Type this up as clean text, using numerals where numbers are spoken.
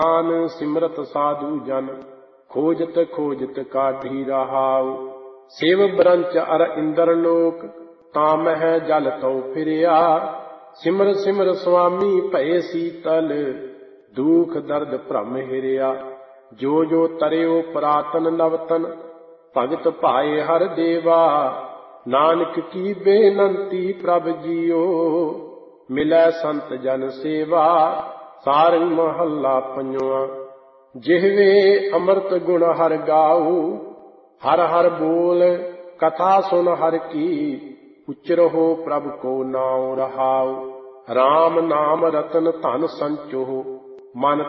सिमरत साधु जन खोजत खोजत काठी रहाउ। सेव ब्रंच अर इंदर लोक तामह जल तौ फिरिया। सिमर सिमर स्वामी भय सीतल दुख दर्द भ्रम हिरिया। जो जो तरियो पुरातन नवतन भगत भाए हर देवा। नानक की बेनंती प्रभ जियो मिलै संत जन सेवा। सारंग महला पंजवा। जिहवे अमृत गुण हर गाऊ हर हर बोल कथा सुन हर की। उच्चरहो प्रभ को नाम रहाऊ। राम नाम रतन धन संचो मन